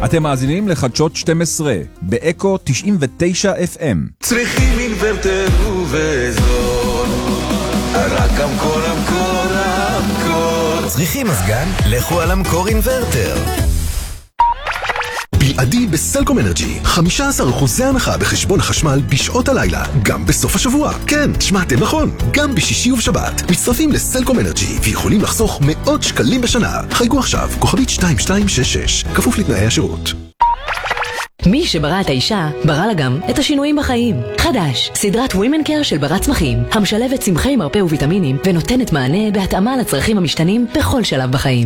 אתם מאזינים לחדשות 12 באקו 99 FM. צריכים אינברטר ובזול, רק המקור. צריכים מזגן? לכו על המקור אינברטר. בלעדי בסלקום אנרג'י, 15% הנחה בחשבון החשמל בשעות הלילה, גם בסוף השבוע. כן, שמעתם נכון, גם בשישי ובשבת. מצטרפים לסלקום אנרג'י ויכולים לחסוך מאות שקלים בשנה. חייגו עכשיו, כוכבית 2266, כפוף לתנאי השירות. מי שברא את האישה, ברא לה גם את השינויים בחיים. חדש, סדרת Women Care של ברת צמחים, המשלבת צמחי מרפא וויטמינים ונותנת מענה בהתאמה לצרכים המשתנים בכל שלב בחיים.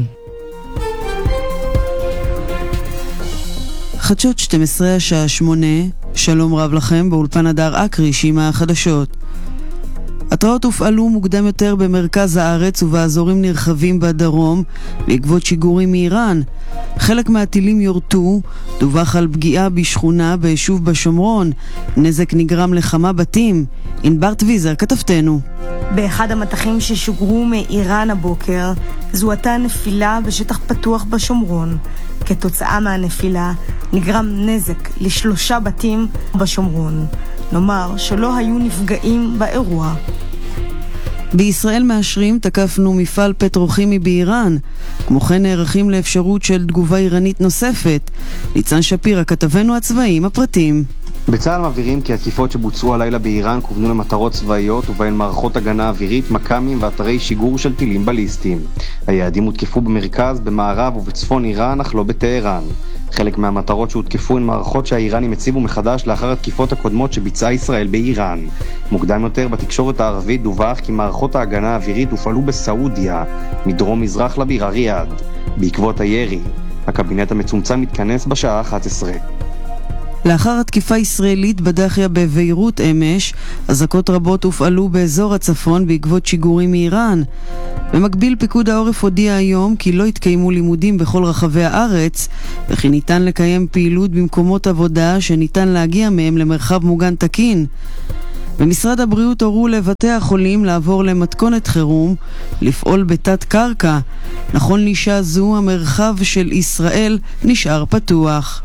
חדשות 12 השעה 8, שלום רב לכם, באולפן הדר אקריש עם החדשות. התראות הופעלו מוקדם יותר במרכז הארץ ובאזורים נרחבים בדרום בעקבות שיגורים מאיראן. חלק מהטילים יורטו, דווח על פגיעה בשכונה ביישוב בשומרון, נזק נגרם לכמה בתים. ענבר טוויזר, כתבתנו. באחד המטחים ששוגרו מאיראן הבוקר זוהתה נפילה בשטח פתוח בשומרון. כתוצאה מהנפילה נגרם נזק ל3 בתים בשומרון. נאמר שלא היו נפגעים באירוע. בישראל מאשרים תקפנו מפעל פטרוכימי באיראן. כמו כן נערכים לאפשרות של תגובה איראנית נוספת. ניצן שפירא, כתבנו הצבאיים, הפרטים. בצה"ל מבהירים כי התקיפות שבוצעו הלילה באיראן כוונו למטרות צבאיות ובהן מערכות הגנה אווירית, מקמים ואתרי שיגור של טילים בליסטיים. היעדים הותקפו במרכז, במערב ובצפון איראן, אך לא בטהרן. חלק מהמטרות שהותקפו הן מערכות שהאיראנים הציבו מחדש לאחר התקיפות הקודמות שביצעה ישראל באיראן. מוקדם יותר בתקשורת הערבית דווח כי מערכות ההגנה האווירית הופעלו בסעודיה, מדרום מזרח לבירה ריאד. בעקבות הירי, הקבינט המצומצם מתכנס בשעה 11. לאחר התקיפה ישראלית בדחיה בביירות אמש, אזעקות רבות הופעלו באזור הצפון בעקבות שיגורים מאיראן. במקביל פיקוד העורף הודיע היום כי לא התקיימו לימודים בכל רחבי הארץ, וכי ניתן לקיים פעילות במקומות עבודה שניתן להגיע מהם למרחב מוגן תקין. במשרד הבריאות הורו לבתי החולים לעבור למתכונת חירום, לפעול בתת קרקע. נכון לשעה זו המרחב של ישראל נשאר פתוח.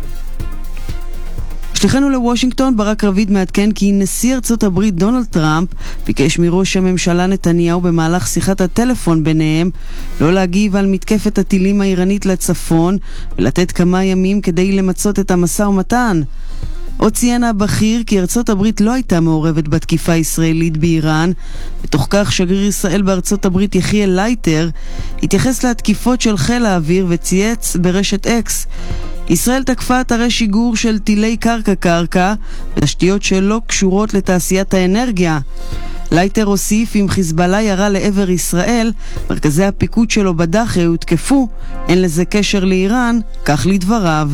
שליחנו לוושינגטון, ברק רביד מעדכן כי נשיא ארצות הברית דונלד טראמפ ביקש מראש הממשלה נתניהו במהלך שיחת הטלפון ביניהם לא להגיב על מתקפת הטילים האיראנית לצפון ולתת כמה ימים כדי למצות את המשא ומתן. עוד ציין הבכיר כי ארצות הברית לא הייתה מעורבת בתקיפה הישראלית באיראן. בתוך כך שגריר ישראל בארצות הברית יחיאל לייטר התייחס להתקיפות של חיל האוויר וצייץ ברשת אקס: ישראל תקפה אתרי שיגור של טילי קרקע ותשתיות שלא קשורות לתעשיית האנרגיה. לייטר הוסיף, אם חיזבאללה ירה לעבר ישראל, מרכזי הפיקוד שלו בדחיה יותקפו, אין לזה קשר לאיראן, כך לדבריו.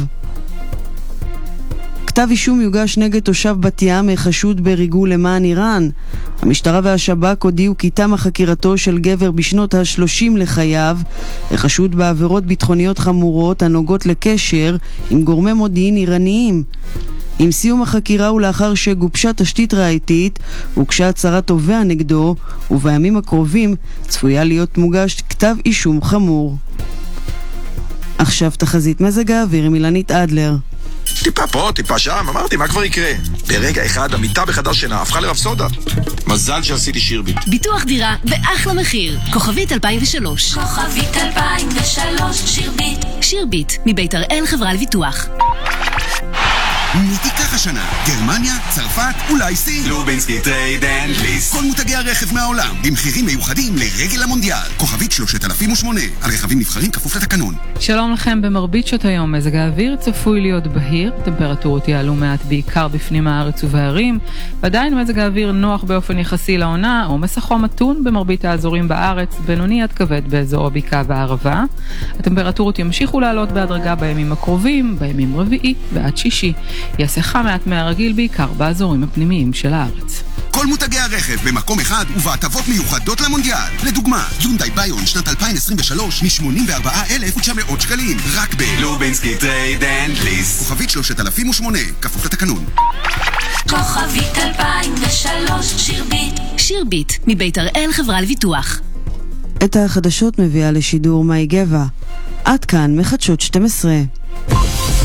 כתב אישום יוגש נגד תושב בת ים חשוד בריגול למען איראן. המשטרה והשב"כ הודיעו כי תמה חקירתו של גבר בשנות ה-30 לחייו, חשוד בעבירות ביטחוניות חמורות הנוגעות לקשר עם גורמי מודיעין איראניים. עם סיום החקירה ולאחר שגובשה תשתית ראייתית, הוגשה הצהרת תובע נגדו, ובימים הקרובים צפויה להיות מוגש כתב אישום חמור. עכשיו תחזית מזג האוויר עם אילנית אדלר. טיפה פה, טיפה שם, אמרתי, מה כבר יקרה? ברגע אחד, המיטה בחדר שינה הפכה לרפסודה. מזל שעשיתי שירביט. ביטוח דירה באחלה מחיר. כוכבית 2003. כוכבית 2003, שירביט. שירביט, מבית הראל חברה לביטוח. מי תיקח השנה? גרמניה, צרפת, אולי סין? לובינסקי טרייד אנד ליסט. כל מותגי הרכב מהעולם, במחירים מיוחדים לרגל המונדיאל. כוכבית 3008, על רכבים נבחרים כפוף לתקנון. שלום לכם, במרבית שעות היום מזג האוויר צפוי להיות בהיר, טמפרטורות יעלו מעט בעיקר בפנים הארץ ובערים, ועדיין מזג האוויר נוח באופן יחסי לעונה, עומס החום מתון במרבית האזורים בארץ, בינוני עד כבד באזור הבקעה והערבה. הטמפרטורות ימשיכו לעלות בהדרגה בימים הקרובים, בימים רביעי ועד שישי. יעשה חם מעט מהרגיל בעיקר באזורים הפנימיים של הארץ. כל מותגי הרכב במקום אחד ובהטבות מיוחדות למונדיאל. לדוגמה, יונדאי ביון שנת 2023 מ-84,900 שקלים, רק לובינסקי טרייד אנד ליסט. כוכבית 3008, כפוף לתקנון. כוכבית 2003, שירביט. שירביט, מבית הראל חברה לביטוח. את החדשות מביאה לשידור מאי גבע. עד כאן מחדשות 12.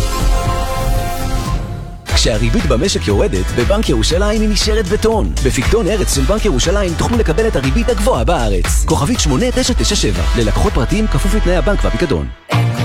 כשהריבית במשק יורדת, בבנק ירושלים היא נשארת בטון. בפיקדון ארץ של בנק ירושלים תוכלו לקבל את הריבית הגבוהה בארץ. כוכבית 8997, ללקוחות פרטיים כפוף לתנאי הבנק והפיקדון.